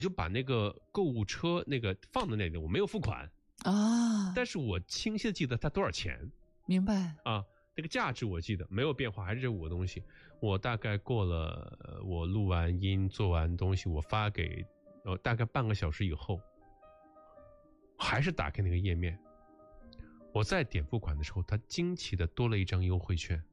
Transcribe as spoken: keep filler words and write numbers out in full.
就把那个购物车那个放在那里，我没有付款啊， 但是我清晰的记得它多少钱。 明白啊，那个价值我记得没有变化，还是这五个东西。我大概过了，呃我录完音做完东西，我发给，呃大概半个小时以后，还是打开那个页面，我再点付款的时候，它惊奇的多了一张优惠券。